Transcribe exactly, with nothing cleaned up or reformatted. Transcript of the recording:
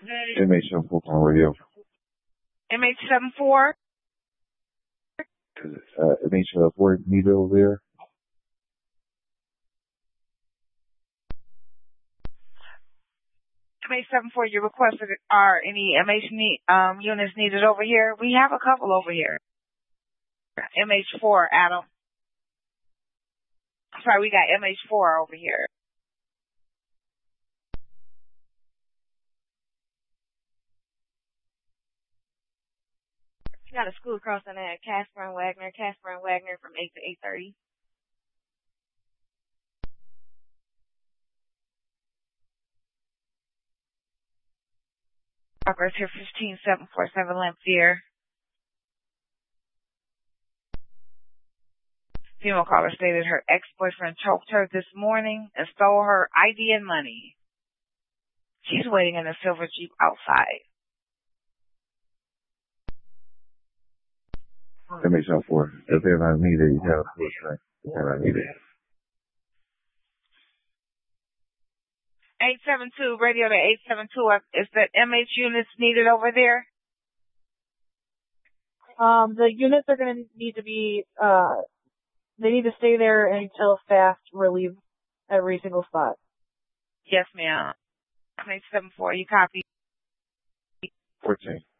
M H seven four on radio. M H seven four? Uh, M H four needed over there. M H seven four, you requested, are any M H need, um, units needed over here? We have a couple over here. M H four, Adam. Sorry, we got M H four over here. Got a school crossing at Casper and Wagner, Casper and Wagner from eight to eight thirty. Progress here, fifteen seven four seven Lamphere. Female caller stated her ex-boyfriend choked her this morning and stole her I D and money. She's waiting in a silver Jeep outside. M H four. If they're not needed, you have a full strength. If they're not needed. eight seven two, radio to eight seven two. Is that M H units needed over there? Um, the units are going to need to be, uh, they need to stay there until fast relieve every single spot. Yes, ma'am. M H seven four, you copy? fourteen.